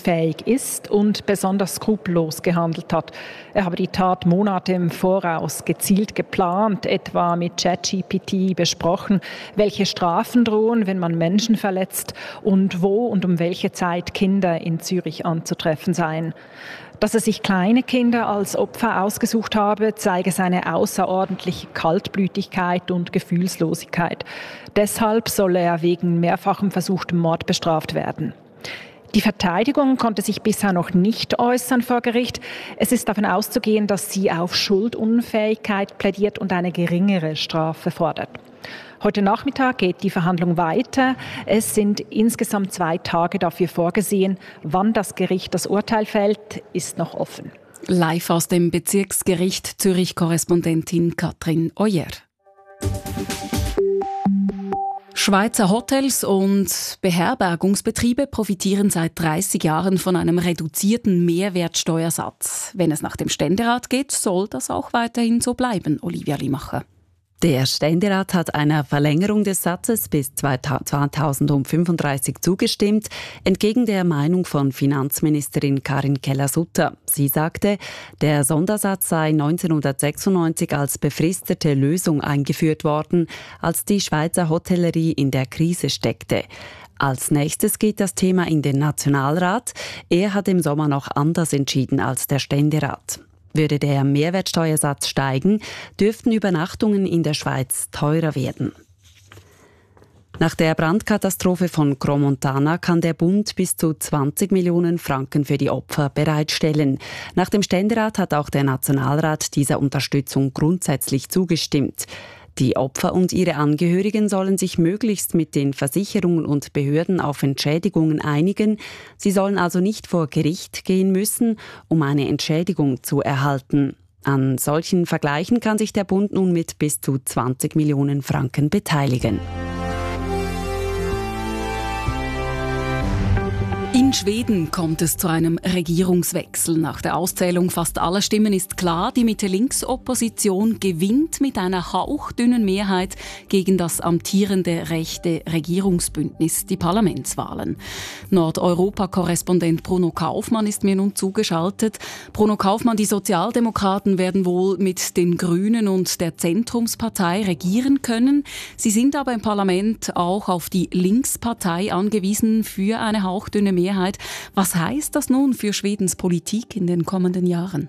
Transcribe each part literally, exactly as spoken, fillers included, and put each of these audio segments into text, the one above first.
schuldunfähig ist und besonders skrupellos gehandelt hat. Er habe die Tat Monate im Voraus gezielt geplant, etwa mit ChatGPT besprochen, welche Strafen drohen, wenn man Menschen verletzt und wo und um welche Zeit Kinder in Zürich anzutreffen seien. Dass er sich kleine Kinder als Opfer ausgesucht habe, zeige seine außerordentliche Kaltblütigkeit und Gefühlslosigkeit. Deshalb solle er wegen mehrfachem versuchtem Mord bestraft werden. Die Verteidigung konnte sich bisher noch nicht äußern vor Gericht. Es ist davon auszugehen, dass sie auf Schuldunfähigkeit plädiert und eine geringere Strafe fordert. Heute Nachmittag geht die Verhandlung weiter. Es sind insgesamt zwei Tage dafür vorgesehen. Wann das Gericht das Urteil fällt, ist noch offen. Live aus dem Bezirksgericht Zürich-Korrespondentin Katrin Oyer. Schweizer Hotels und Beherbergungsbetriebe profitieren seit dreißig Jahren von einem reduzierten Mehrwertsteuersatz. Wenn es nach dem Ständerat geht, soll das auch weiterhin so bleiben, Olivia Limacher. Der Ständerat hat einer Verlängerung des Satzes bis zweitausendfünfunddreißig zugestimmt, entgegen der Meinung von Finanzministerin Karin Keller-Sutter. Sie sagte, der Sondersatz sei neunzehnhundertsechsundneunzig als befristete Lösung eingeführt worden, als die Schweizer Hotellerie in der Krise steckte. Als nächstes geht das Thema in den Nationalrat. Er hat im Sommer noch anders entschieden als der Ständerat. Würde der Mehrwertsteuersatz steigen, dürften Übernachtungen in der Schweiz teurer werden. Nach der Brandkatastrophe von Crans-Montana kann der Bund bis zu zwanzig Millionen Franken für die Opfer bereitstellen. Nach dem Ständerat hat auch der Nationalrat dieser Unterstützung grundsätzlich zugestimmt. Die Opfer und ihre Angehörigen sollen sich möglichst mit den Versicherungen und Behörden auf Entschädigungen einigen. Sie sollen also nicht vor Gericht gehen müssen, um eine Entschädigung zu erhalten. An solchen Vergleichen kann sich der Bund nun mit bis zu zwanzig Millionen Franken beteiligen. In Schweden kommt es zu einem Regierungswechsel. Nach der Auszählung fast aller Stimmen ist klar, die Mitte-Links-Opposition gewinnt mit einer hauchdünnen Mehrheit gegen das amtierende rechte Regierungsbündnis, die Parlamentswahlen. Nordeuropa-Korrespondent Bruno Kaufmann ist mir nun zugeschaltet. Bruno Kaufmann, die Sozialdemokraten werden wohl mit den Grünen und der Zentrumspartei regieren können. Sie sind aber im Parlament auch auf die Linkspartei angewiesen für eine hauchdünne Mehrheit. Was heißt das nun für Schwedens Politik in den kommenden Jahren?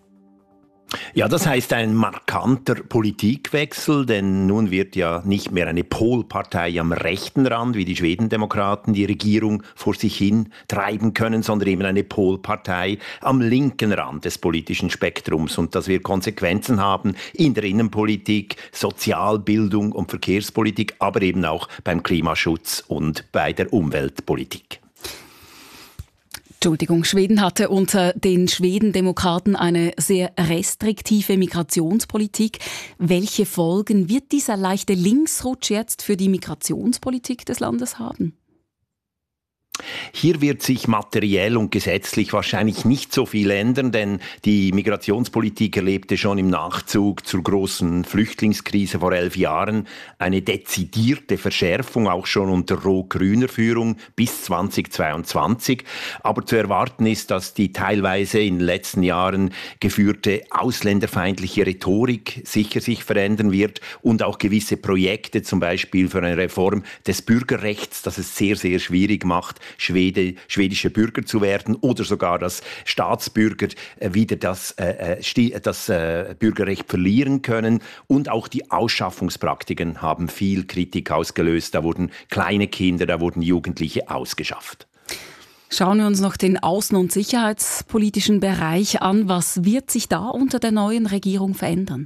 Ja, das heißt ein markanter Politikwechsel, denn nun wird ja nicht mehr eine Polpartei am rechten Rand, wie die Schwedendemokraten, die Regierung vor sich hin treiben können, sondern eben eine Polpartei am linken Rand des politischen Spektrums. Und das wird Konsequenzen haben in der Innenpolitik, Sozialbildung und Verkehrspolitik, aber eben auch beim Klimaschutz und bei der Umweltpolitik. Entschuldigung, Schweden hatte unter den Schwedendemokraten eine sehr restriktive Migrationspolitik. Welche Folgen wird dieser leichte Linksrutsch jetzt für die Migrationspolitik des Landes haben? Hier wird sich materiell und gesetzlich wahrscheinlich nicht so viel ändern, denn die Migrationspolitik erlebte schon im Nachzug zur großen Flüchtlingskrise vor elf Jahren eine dezidierte Verschärfung, auch schon unter rot-grüner Führung bis zweitausendzweiundzwanzig. Aber zu erwarten ist, dass die teilweise in den letzten Jahren geführte ausländerfeindliche Rhetorik sicher sich verändern wird und auch gewisse Projekte, zum Beispiel für eine Reform des Bürgerrechts, das es sehr, sehr schwierig macht, Schwede, schwedische Bürger zu werden oder sogar, dass Staatsbürger äh, wieder das, äh, das äh, Bürgerrecht verlieren können. Und auch die Ausschaffungspraktiken haben viel Kritik ausgelöst. Da wurden kleine Kinder, da wurden Jugendliche ausgeschafft. Schauen wir uns noch den außen- und sicherheitspolitischen Bereich an. Was wird sich da unter der neuen Regierung verändern?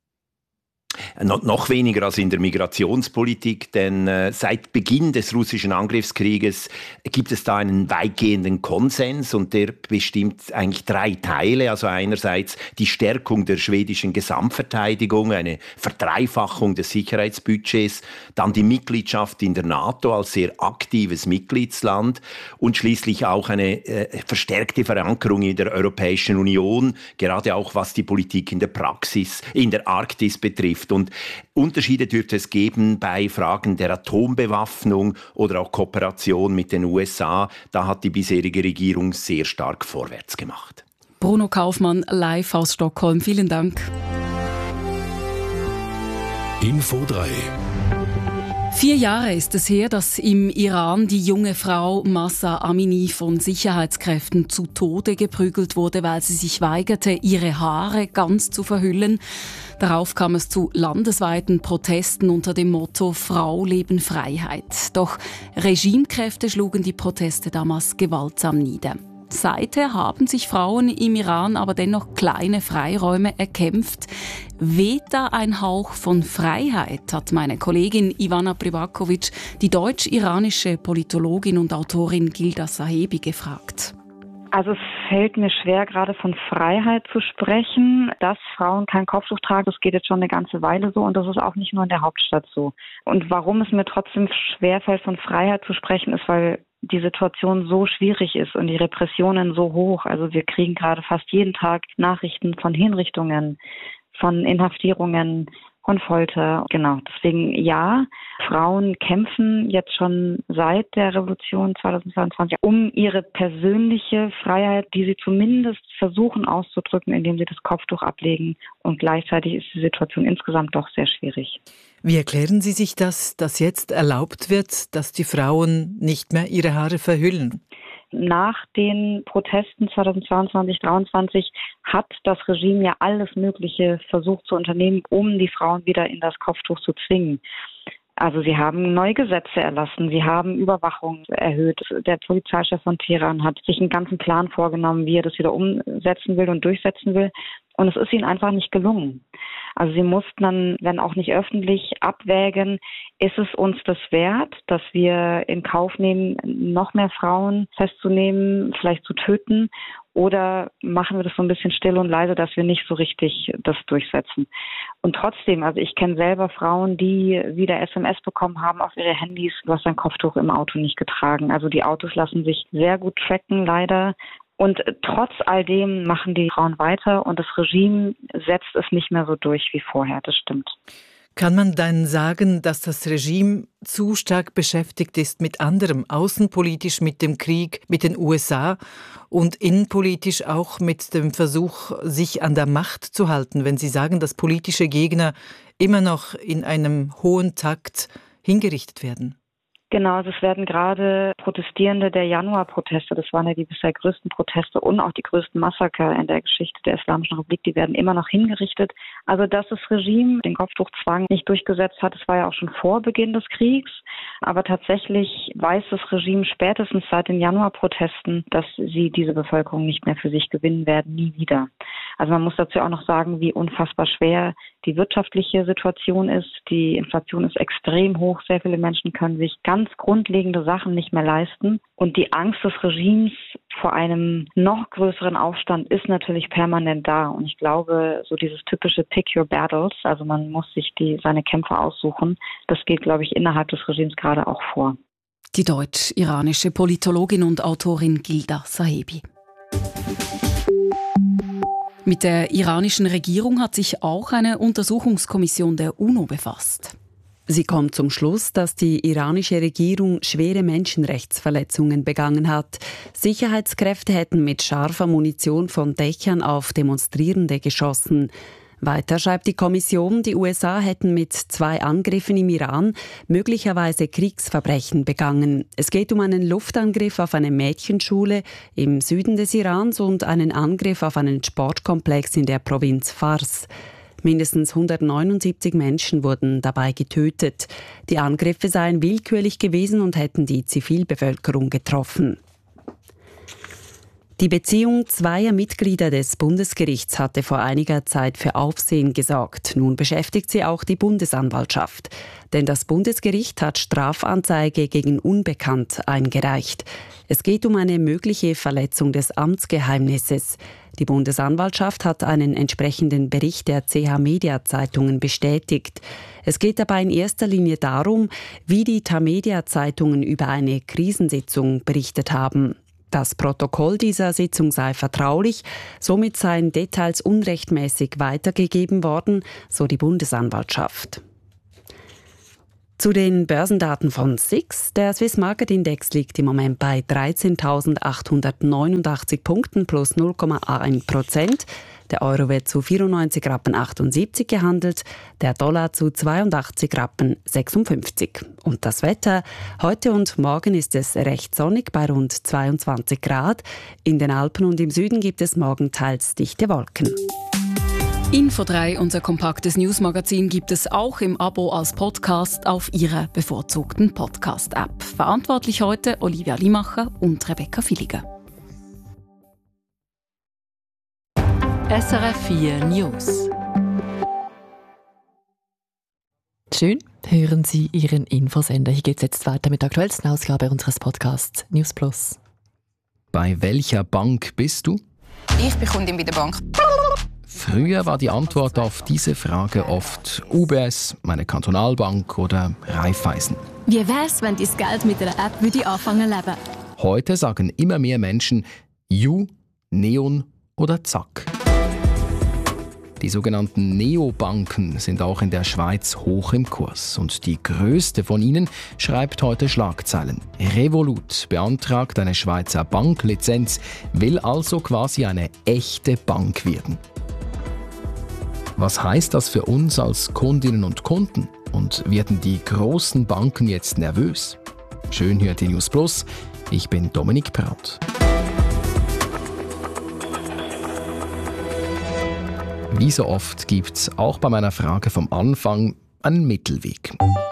No, noch weniger als in der Migrationspolitik, denn äh, seit Beginn des russischen Angriffskrieges gibt es da einen weitgehenden Konsens und der bestimmt eigentlich drei Teile. Also einerseits die Stärkung der schwedischen Gesamtverteidigung, eine Verdreifachung des Sicherheitsbudgets, dann die Mitgliedschaft in der NATO als sehr aktives Mitgliedsland und schließlich auch eine äh, verstärkte Verankerung in der Europäischen Union, gerade auch was die Politik in der Praxis, in der Arktis betrifft. Und Und Unterschiede dürfte es geben bei Fragen der Atombewaffnung oder auch Kooperation mit den U S A. Da hat die bisherige Regierung sehr stark vorwärts gemacht. Bruno Kaufmann, live aus Stockholm. Vielen Dank. Info drei. Vier Jahre ist es her, dass im Iran die junge Frau Mahsa Amini von Sicherheitskräften zu Tode geprügelt wurde, weil sie sich weigerte, ihre Haare ganz zu verhüllen. Darauf kam es zu landesweiten Protesten unter dem Motto Frau, Leben, Freiheit. Doch Regimekräfte schlugen die Proteste damals gewaltsam nieder. Seither haben sich Frauen im Iran aber dennoch kleine Freiräume erkämpft. Weht da ein Hauch von Freiheit, hat meine Kollegin Ivana Privakovic, die deutsch-iranische Politologin und Autorin Gilda Sahebi, gefragt. Also es fällt mir schwer, gerade von Freiheit zu sprechen. Dass Frauen kein Kopftuch tragen, das geht jetzt schon eine ganze Weile so und das ist auch nicht nur in der Hauptstadt so. Und warum es mir trotzdem schwerfällt, von Freiheit zu sprechen, ist, weil die Situation so schwierig ist und die Repressionen so hoch. Also wir kriegen gerade fast jeden Tag Nachrichten von Hinrichtungen, von Inhaftierungen, von Folter. Genau, deswegen ja, Frauen kämpfen jetzt schon seit der Revolution zweitausendzweiundzwanzig um ihre persönliche Freiheit, die sie zumindest versuchen auszudrücken, indem sie das Kopftuch ablegen. Und gleichzeitig ist die Situation insgesamt doch sehr schwierig. Wie erklären Sie sich das, dass jetzt erlaubt wird, dass die Frauen nicht mehr ihre Haare verhüllen? Nach den Protesten zweitausendzweiundzwanzig dreiundzwanzig hat das Regime ja alles Mögliche versucht zu unternehmen, um die Frauen wieder in das Kopftuch zu zwingen. Also sie haben neue Gesetze erlassen, sie haben Überwachung erhöht. Der Polizeichef von Teheran hat sich einen ganzen Plan vorgenommen, wie er das wieder umsetzen will und durchsetzen will. Und es ist ihnen einfach nicht gelungen. Also sie mussten dann, wenn auch nicht öffentlich, abwägen, ist es uns das wert, dass wir in Kauf nehmen, noch mehr Frauen festzunehmen, vielleicht zu töten, oder machen wir das so ein bisschen still und leise, dass wir nicht so richtig das durchsetzen. Und trotzdem, also ich kenne selber Frauen, die wieder S M S bekommen haben auf ihre Handys, du hast dein Kopftuch im Auto nicht getragen. Also die Autos lassen sich sehr gut tracken, leider. Und trotz all dem machen die Frauen weiter und das Regime setzt es nicht mehr so durch wie vorher, das stimmt. Kann man dann sagen, dass das Regime zu stark beschäftigt ist mit anderem, außenpolitisch mit dem Krieg mit den U S A und innenpolitisch auch mit dem Versuch, sich an der Macht zu halten, wenn Sie sagen, dass politische Gegner immer noch in einem hohen Takt hingerichtet werden? Genau, also es werden gerade Protestierende der Januarproteste, das waren ja die bisher größten Proteste und auch die größten Massaker in der Geschichte der Islamischen Republik, die werden immer noch hingerichtet. Also dass das Regime den Kopftuchzwang nicht durchgesetzt hat, das war ja auch schon vor Beginn des Kriegs. Aber tatsächlich weiß das Regime spätestens seit den Januarprotesten, dass sie diese Bevölkerung nicht mehr für sich gewinnen werden, nie wieder. Also man muss dazu auch noch sagen, wie unfassbar schwer die wirtschaftliche Situation ist. Die Inflation ist extrem hoch. Sehr viele Menschen können sich ganz grundlegende Sachen nicht mehr leisten. Und die Angst des Regimes vor einem noch größeren Aufstand ist natürlich permanent da. Und ich glaube, so dieses typische Pick your battles, also man muss sich die, seine Kämpfe aussuchen, das geht, glaube ich, innerhalb des Regimes gerade auch vor. Die deutsch-iranische Politologin und Autorin Gilda Sahebi. Mit der iranischen Regierung hat sich auch eine Untersuchungskommission der UNO befasst. Sie kommt zum Schluss, dass die iranische Regierung schwere Menschenrechtsverletzungen begangen hat. Sicherheitskräfte hätten mit scharfer Munition von Dächern auf Demonstrierende geschossen. Weiter schreibt die Kommission, die U S A hätten mit zwei Angriffen im Iran möglicherweise Kriegsverbrechen begangen. Es geht um einen Luftangriff auf eine Mädchenschule im Süden des Irans und einen Angriff auf einen Sportkomplex in der Provinz Fars. Mindestens hundertneunundsiebzig Menschen wurden dabei getötet. Die Angriffe seien willkürlich gewesen und hätten die Zivilbevölkerung getroffen. Die Beziehung zweier Mitglieder des Bundesgerichts hatte vor einiger Zeit für Aufsehen gesorgt. Nun beschäftigt sie auch die Bundesanwaltschaft. Denn das Bundesgericht hat Strafanzeige gegen Unbekannt eingereicht. Es geht um eine mögliche Verletzung des Amtsgeheimnisses. Die Bundesanwaltschaft hat einen entsprechenden Bericht der C H Media Zeitungen bestätigt. Es geht dabei in erster Linie darum, wie die Tamedia Zeitungen über eine Krisensitzung berichtet haben. Das Protokoll dieser Sitzung sei vertraulich, somit seien Details unrechtmäßig weitergegeben worden, so die Bundesanwaltschaft. Zu den Börsendaten von S I X. Der Swiss Market Index liegt im Moment bei dreizehntausendachthundertneunundachtzig Punkten plus null Komma eins Prozent. Der Euro wird zu vierundneunzig Rappen achtundsiebzig gehandelt, der Dollar zu zweiundachtzig Rappen sechsundfünfzig. Und das Wetter? Heute und morgen ist es recht sonnig bei rund zweiundzwanzig Grad. In den Alpen und im Süden gibt es morgen teils dichte Wolken. Info drei, unser kompaktes Newsmagazin, gibt es auch im Abo als Podcast auf Ihrer bevorzugten Podcast-App. Verantwortlich heute Olivia Limacher und Rebecca Villiger. S R F vier News. Schön, hören Sie Ihren Infosender. Hier geht es jetzt weiter mit der aktuellsten Ausgabe unseres Podcasts News Plus. Bei welcher Bank bist du? Ich bin Kundin bei der Bank. Früher war die Antwort auf diese Frage oft U B S, meine Kantonalbank oder Raiffeisen. Wie wär's, wenn dein Geld mit einer App würde anfangen zu leben? Heute sagen immer mehr Menschen Ju, Neon oder Zack. Die sogenannten Neobanken sind auch in der Schweiz hoch im Kurs. Und die größte von ihnen schreibt heute Schlagzeilen. Revolut beantragt eine Schweizer Banklizenz, will also quasi eine echte Bank werden. Was heißt das für uns als Kundinnen und Kunden? Und werden die großen Banken jetzt nervös? Schön hört die News Plus. Ich bin Dominik Praut. Wie so oft gibt es auch bei meiner Frage vom Anfang einen Mittelweg.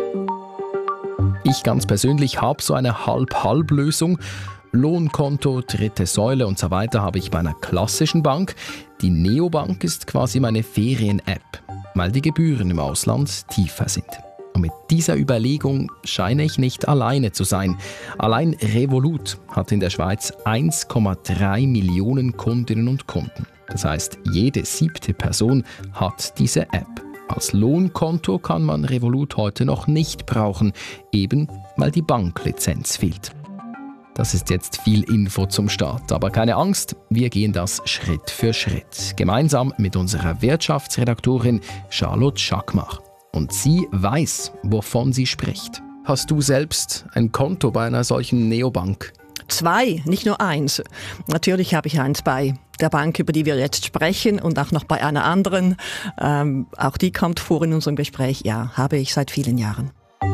Ich ganz persönlich habe so eine Halb-Halb-Lösung. Lohnkonto, dritte Säule und so weiter habe ich bei einer klassischen Bank. Die Neobank ist quasi meine Ferien-App, weil die Gebühren im Ausland tiefer sind. Und mit dieser Überlegung scheine ich nicht alleine zu sein. Allein Revolut hat in der Schweiz eins Komma drei Millionen Kundinnen und Kunden. Das heißt, jede siebte Person hat diese App. Als Lohnkonto kann man Revolut heute noch nicht brauchen, eben weil die Banklizenz fehlt. Das ist jetzt viel Info zum Start, aber keine Angst, wir gehen das Schritt für Schritt. Gemeinsam mit unserer Wirtschaftsredaktorin Charlotte Schackmach. Und sie weiß, wovon sie spricht. Hast du selbst ein Konto bei einer solchen Neobank? Zwei, nicht nur eins. Natürlich habe ich eins bei der Bank, über die wir jetzt sprechen, und auch noch bei einer anderen. Ähm, auch die kommt vor in unserem Gespräch. Ja, habe ich seit vielen Jahren.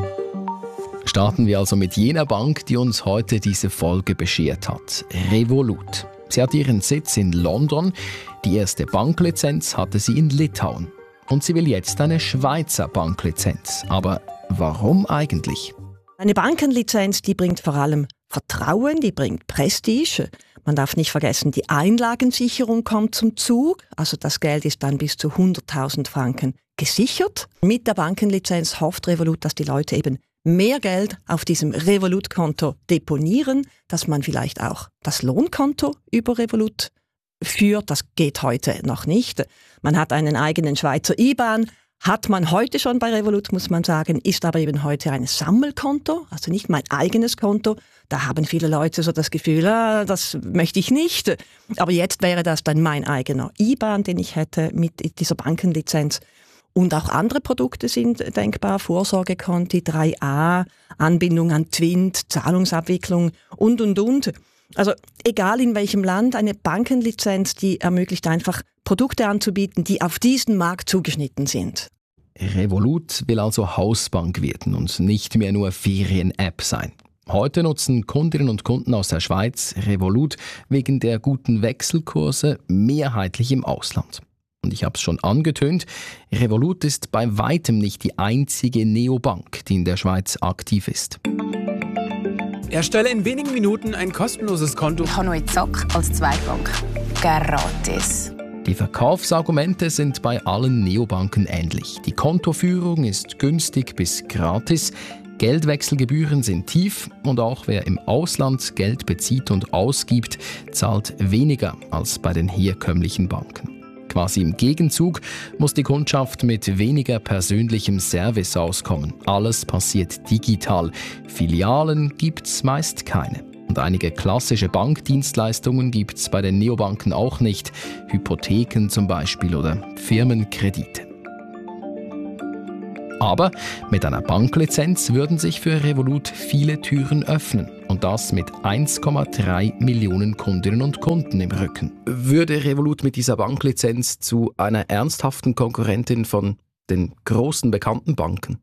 Starten wir also mit jener Bank, die uns heute diese Folge beschert hat. Revolut. Sie hat ihren Sitz in London. Die erste Banklizenz hatte sie in Litauen. Und sie will jetzt eine Schweizer Banklizenz. Aber warum eigentlich? Eine Bankenlizenz, die bringt vor allem Vertrauen, die bringt Prestige. Man darf nicht vergessen, die Einlagensicherung kommt zum Zug. Also das Geld ist dann bis zu hunderttausend Franken gesichert. Mit der Bankenlizenz hofft Revolut, dass die Leute eben mehr Geld auf diesem Revolut-Konto deponieren, dass man vielleicht auch das Lohnkonto über Revolut führt. Das geht heute noch nicht. Man hat einen eigenen Schweizer I B A N. Hat man heute schon bei Revolut, muss man sagen, ist aber eben heute ein Sammelkonto, also nicht mein eigenes Konto. Da haben viele Leute so das Gefühl, ah, das möchte ich nicht. Aber jetzt wäre das dann mein eigener I B A N, den ich hätte mit dieser Bankenlizenz. Und auch andere Produkte sind denkbar, Vorsorgekonti, drei a, Anbindung an Twint, Zahlungsabwicklung und, und, und. Also egal in welchem Land, eine Bankenlizenz, die ermöglicht einfach Produkte anzubieten, die auf diesen Markt zugeschnitten sind. Revolut will also Hausbank werden und nicht mehr nur Ferien-App sein. Heute nutzen Kundinnen und Kunden aus der Schweiz Revolut wegen der guten Wechselkurse mehrheitlich im Ausland. Und ich habe es schon angetönt, Revolut ist bei weitem nicht die einzige Neobank, die in der Schweiz aktiv ist. Erstelle in wenigen Minuten ein kostenloses Konto. Ich habe neue Zack als Zweitbank. Gratis. Die Verkaufsargumente sind bei allen Neobanken ähnlich. Die Kontoführung ist günstig bis gratis, Geldwechselgebühren sind tief und auch wer im Ausland Geld bezieht und ausgibt, zahlt weniger als bei den herkömmlichen Banken. Quasi im Gegenzug muss die Kundschaft mit weniger persönlichem Service auskommen. Alles passiert digital. Filialen gibt's meist keine. Und einige klassische Bankdienstleistungen gibt es bei den Neobanken auch nicht. Hypotheken zum Beispiel oder Firmenkredite. Aber mit einer Banklizenz würden sich für Revolut viele Türen öffnen. Und das mit eins Komma drei Millionen Kundinnen und Kunden im Rücken. Würde Revolut mit dieser Banklizenz zu einer ernsthaften Konkurrentin von den großen bekannten Banken?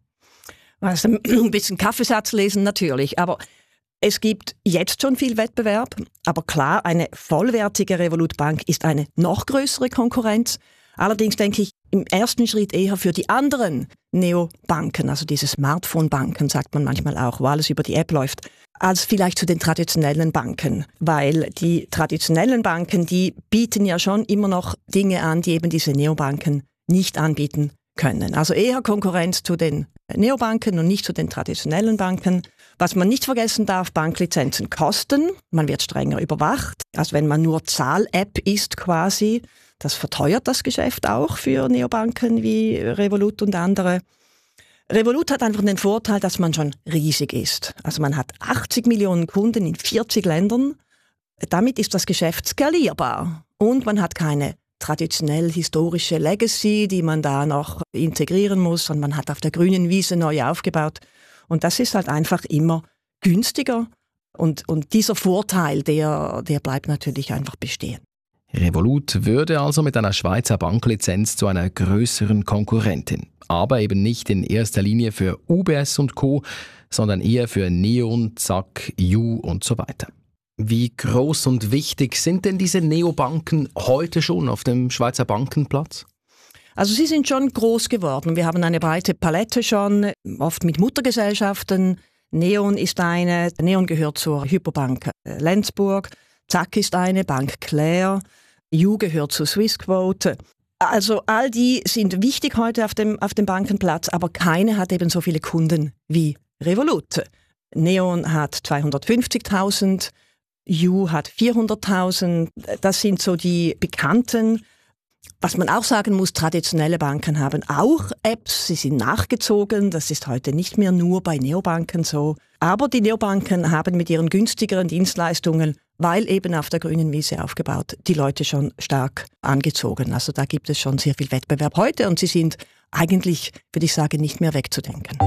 Also ein bisschen Kaffeesatz lesen natürlich, aber es gibt jetzt schon viel Wettbewerb. Aber klar, eine vollwertige Revolut-Bank ist eine noch größere Konkurrenz. Allerdings denke ich im ersten Schritt eher für die anderen Neobanken, also diese Smartphone-Banken, sagt man manchmal auch, wo alles über die App läuft, als vielleicht zu den traditionellen Banken. Weil die traditionellen Banken, die bieten ja schon immer noch Dinge an, die eben diese Neobanken nicht anbieten können. Also eher Konkurrenz zu den Neobanken und nicht zu den traditionellen Banken. Was man nicht vergessen darf, Banklizenzen kosten. Man wird strenger überwacht, als wenn man nur Zahl-App ist quasi. Das verteuert das Geschäft auch für Neobanken wie Revolut und andere. Revolut hat einfach den Vorteil, dass man schon riesig ist. Also man hat achtzig Millionen Kunden in vierzig Ländern. Damit ist das Geschäft skalierbar. Und man hat keine traditionell historische Legacy, die man da noch integrieren muss, sondern man hat auf der grünen Wiese neu aufgebaut. Und das ist halt einfach immer günstiger. Und, und dieser Vorteil, der, der bleibt natürlich einfach bestehen. Revolut würde also mit einer Schweizer Banklizenz zu einer größeren Konkurrentin. Aber eben nicht in erster Linie für U B S und Co., sondern eher für Neon, Zack, You und so weiter. Wie groß und wichtig sind denn diese Neobanken heute schon auf dem Schweizer Bankenplatz? Also sie sind schon groß geworden. Wir haben eine breite Palette schon, oft mit Muttergesellschaften. Neon ist eine, Neon gehört zur Hypobank Lenzburg. Zack ist eine, Bank Claire, You gehört zu Swissquote. Also all die sind wichtig heute auf dem, auf dem Bankenplatz, aber keine hat eben so viele Kunden wie Revolut. Neon hat zweihundertfünfzigtausend, You hat vierhunderttausend, das sind so die bekannten. Was man auch sagen muss, traditionelle Banken haben auch Apps, sie sind nachgezogen, das ist heute nicht mehr nur bei Neobanken so. Aber die Neobanken haben mit ihren günstigeren Dienstleistungen, weil eben auf der grünen Wiese aufgebaut, die Leute schon stark angezogen. Also da gibt es schon sehr viel Wettbewerb heute und sie sind eigentlich, würde ich sagen, nicht mehr wegzudenken.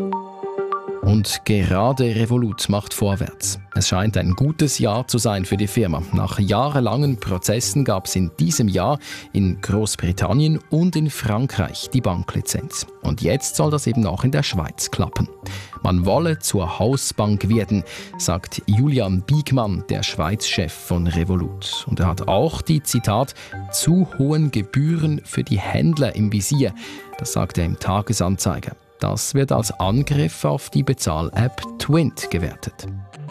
Und gerade Revolut macht vorwärts. Es scheint ein gutes Jahr zu sein für die Firma. Nach jahrelangen Prozessen gab es in diesem Jahr in Großbritannien und in Frankreich die Banklizenz. Und jetzt soll das eben auch in der Schweiz klappen. Man wolle zur Hausbank werden, sagt Julian Biegmann, der Schweiz-Chef von Revolut. Und er hat auch die, Zitat, zu hohen Gebühren für die Händler im Visier. Das sagt er im Tagesanzeiger. Das wird als Angriff auf die Bezahl-App Twint gewertet.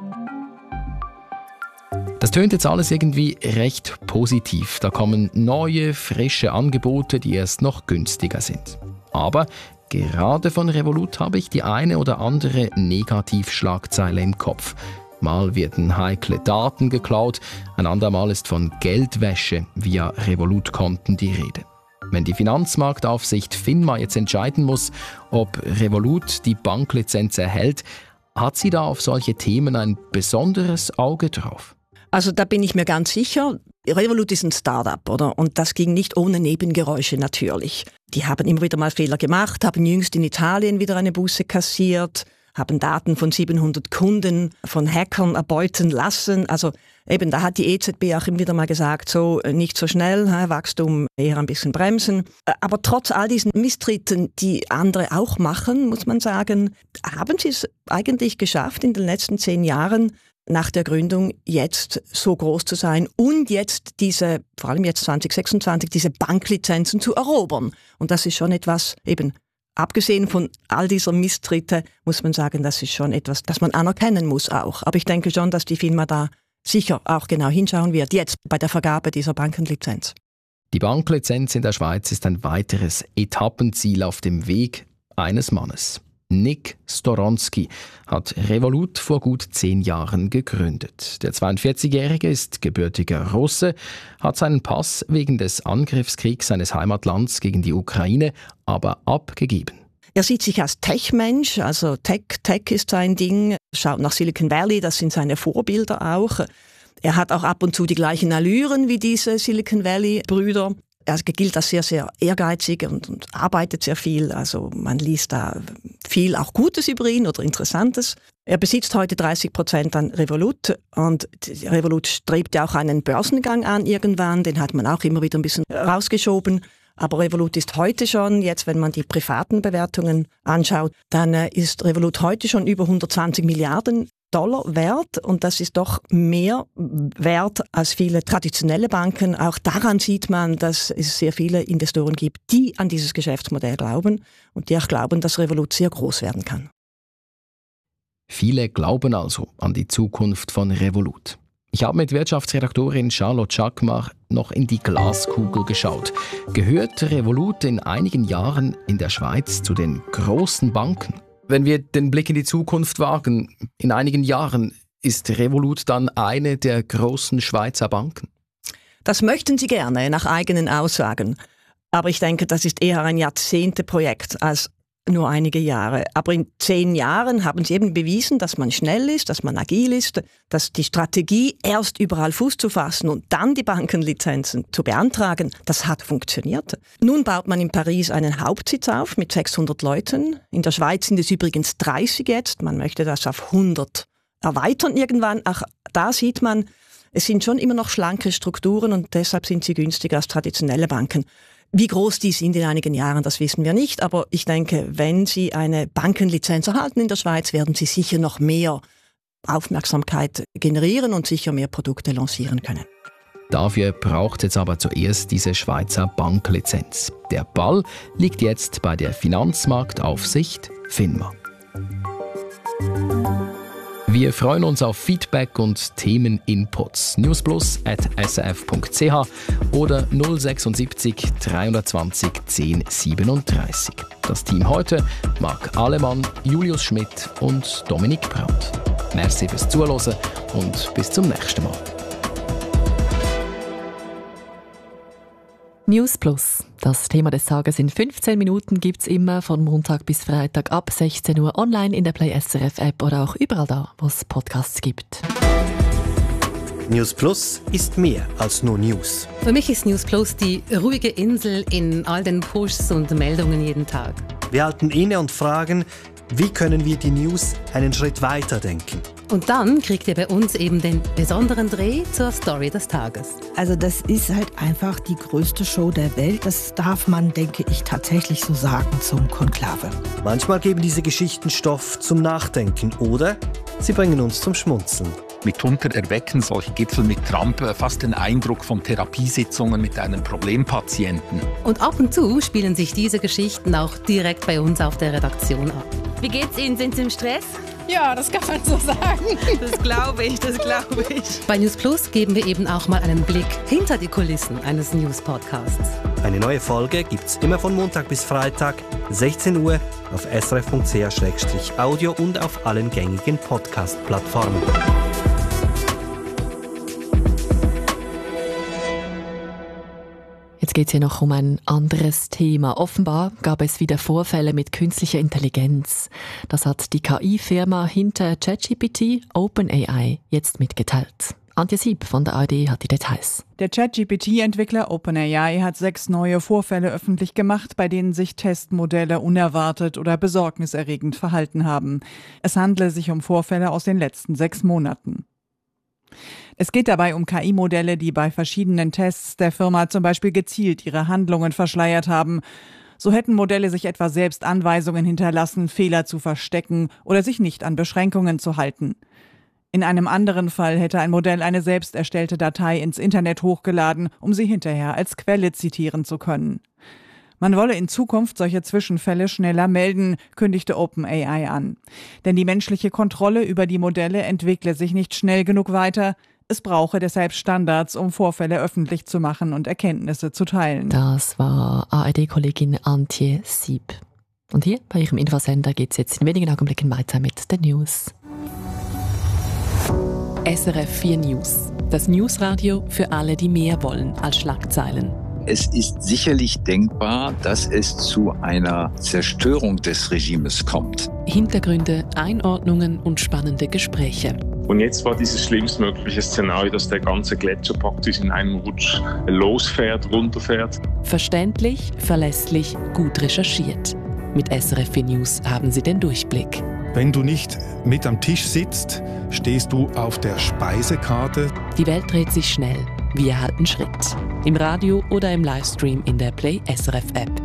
Das tönt jetzt alles irgendwie recht positiv. Da kommen neue, frische Angebote, die erst noch günstiger sind. Aber gerade von Revolut habe ich die eine oder andere Negativschlagzeile im Kopf. Mal werden heikle Daten geklaut, ein andermal ist von Geldwäsche via Revolut-Konten die Rede. Wenn die Finanzmarktaufsicht FINMA jetzt entscheiden muss, ob Revolut die Banklizenz erhält, hat sie da auf solche Themen ein besonderes Auge drauf? Also da bin ich mir ganz sicher. Revolut ist ein Start-up, oder? Und das ging nicht ohne Nebengeräusche natürlich. Die haben immer wieder mal Fehler gemacht, haben jüngst in Italien wieder eine Buße kassiert, haben Daten von siebenhundert Kunden von Hackern erbeuten lassen. Also eben, da hat die E Z B auch immer wieder mal gesagt, so nicht so schnell, Wachstum eher ein bisschen bremsen. Aber trotz all diesen Misstritten, die andere auch machen, muss man sagen, haben sie es eigentlich geschafft, in den letzten zehn Jahren nach der Gründung jetzt so groß zu sein und jetzt diese, vor allem jetzt zwanzig sechsundzwanzig, diese Banklizenzen zu erobern. Und das ist schon etwas, eben abgesehen von all dieser Misstritte, muss man sagen, das ist schon etwas, das man anerkennen muss auch. Aber ich denke schon, dass die FINMA da sicher auch genau hinschauen wird, jetzt bei der Vergabe dieser Bankenlizenz. Die Banklizenz in der Schweiz ist ein weiteres Etappenziel auf dem Weg eines Mannes. Nick Storonski hat Revolut vor gut zehn Jahren gegründet. Der zweiundvierzigjährige ist gebürtiger Russe, hat seinen Pass wegen des Angriffskriegs seines Heimatlands gegen die Ukraine aber abgegeben. Er sieht sich als Tech-Mensch, also Tech, Tech ist sein Ding, schaut nach Silicon Valley, das sind seine Vorbilder auch. Er hat auch ab und zu die gleichen Allüren wie diese Silicon Valley-Brüder. Er gilt als sehr, sehr ehrgeizig und, und arbeitet sehr viel. Also man liest da viel auch Gutes über ihn oder Interessantes. Er besitzt heute dreißig Prozent an Revolut und Revolut strebt ja auch einen Börsengang an irgendwann. Den hat man auch immer wieder ein bisschen rausgeschoben. Aber Revolut ist heute schon, jetzt wenn man die privaten Bewertungen anschaut, dann ist Revolut heute schon über hundertzwanzig Milliarden Dollar wert und das ist doch mehr wert als viele traditionelle Banken. Auch daran sieht man, dass es sehr viele Investoren gibt, die an dieses Geschäftsmodell glauben und die auch glauben, dass Revolut sehr groß werden kann. Viele glauben also an die Zukunft von Revolut. Ich habe mit Wirtschaftsredaktorin Charlotte Schackmar noch in die Glaskugel geschaut. Gehört Revolut in einigen Jahren in der Schweiz zu den großen Banken? Wenn wir den Blick in die Zukunft wagen, in einigen Jahren, ist Revolut dann eine der großen Schweizer Banken? Das möchten sie gerne, nach eigenen Aussagen. Aber ich denke, das ist eher ein Jahrzehnteprojekt als nur einige Jahre. Aber in zehn Jahren haben sie eben bewiesen, dass man schnell ist, dass man agil ist, dass die Strategie, erst überall Fuß zu fassen und dann die Bankenlizenzen zu beantragen, das hat funktioniert. Nun baut man in Paris einen Hauptsitz auf mit sechshundert Leuten. In der Schweiz sind es übrigens dreißig jetzt. Man möchte das auf hundert erweitern irgendwann. Auch da sieht man, es sind schon immer noch schlanke Strukturen und deshalb sind sie günstiger als traditionelle Banken. Wie groß die sind in einigen Jahren, das wissen wir nicht. Aber ich denke, wenn Sie eine Bankenlizenz erhalten in der Schweiz, werden Sie sicher noch mehr Aufmerksamkeit generieren und sicher mehr Produkte lancieren können. Dafür braucht es aber zuerst diese Schweizer Banklizenz. Der Ball liegt jetzt bei der Finanzmarktaufsicht FINMA. Wir freuen uns auf Feedback und Themeninputs. newsplus at s r f punkt c h oder null sechsundsiebzig dreihundertzwanzig zehn siebenunddreißig. Das Team heute: Marc Alemann, Julius Schmidt und Dominik Brandt. Merci fürs Zuhören und bis zum nächsten Mal. News Plus. Das Thema des Tages in fünfzehn Minuten gibt es immer von Montag bis Freitag ab sechzehn Uhr online in der Play S R F App oder auch überall da, wo es Podcasts gibt. News Plus ist mehr als nur News. Für mich ist News Plus die ruhige Insel in all den Pushs und Meldungen jeden Tag. Wir halten inne und fragen, wie können wir die News einen Schritt weiter denken? Und dann kriegt ihr bei uns eben den besonderen Dreh zur Story des Tages. Also das ist halt einfach die größte Show der Welt. Das darf man, denke ich, tatsächlich so sagen zum Konklave. Manchmal geben diese Geschichten Stoff zum Nachdenken oder sie bringen uns zum Schmunzeln. Mitunter erwecken solche Gipfel mit Trump fast den Eindruck von Therapiesitzungen mit einem Problempatienten. Und ab und zu spielen sich diese Geschichten auch direkt bei uns auf der Redaktion ab. Wie geht's Ihnen? Sind Sie im Stress? Ja, das kann man so sagen. Das glaube ich, das glaube ich. Bei News Plus geben wir eben auch mal einen Blick hinter die Kulissen eines News-Podcasts. Eine neue Folge gibt's immer von Montag bis Freitag, sechzehn Uhr, auf s r f punkt c h slash audio und auf allen gängigen Podcast-Plattformen. Jetzt geht es hier noch um ein anderes Thema. Offenbar gab es wieder Vorfälle mit künstlicher Intelligenz. Das hat die K I-Firma hinter ChatGPT, OpenAI, jetzt mitgeteilt. Antje Sieb von der A R D hat die Details. Der ChatGPT-Entwickler OpenAI hat sechs neue Vorfälle öffentlich gemacht, bei denen sich Testmodelle unerwartet oder besorgniserregend verhalten haben. Es handle sich um Vorfälle aus den letzten sechs Monaten. Es geht dabei um K I-Modelle, die bei verschiedenen Tests der Firma zum Beispiel gezielt ihre Handlungen verschleiert haben. So hätten Modelle sich etwa selbst Anweisungen hinterlassen, Fehler zu verstecken oder sich nicht an Beschränkungen zu halten. In einem anderen Fall hätte ein Modell eine selbst erstellte Datei ins Internet hochgeladen, um sie hinterher als Quelle zitieren zu können. Man wolle in Zukunft solche Zwischenfälle schneller melden, kündigte OpenAI an. Denn die menschliche Kontrolle über die Modelle entwickle sich nicht schnell genug weiter. Es brauche deshalb Standards, um Vorfälle öffentlich zu machen und Erkenntnisse zu teilen. Das war A R D-Kollegin Antje Sieb. Und hier bei Ihrem Infosender geht es jetzt in wenigen Augenblicken weiter mit den News. S R F vier News. Das Newsradio für alle, die mehr wollen als Schlagzeilen. Es ist sicherlich denkbar, dass es zu einer Zerstörung des Regimes kommt. Hintergründe, Einordnungen und spannende Gespräche. Und jetzt war dieses schlimmstmögliche Szenario, dass der ganze Gletscher praktisch in einem Rutsch losfährt, runterfährt. Verständlich, verlässlich, gut recherchiert. Mit S R F vier News haben Sie den Durchblick. Wenn du nicht mit am Tisch sitzt, stehst du auf der Speisekarte. Die Welt dreht sich schnell. Wir halten Schritt. Im Radio oder im Livestream in der Play S R F App.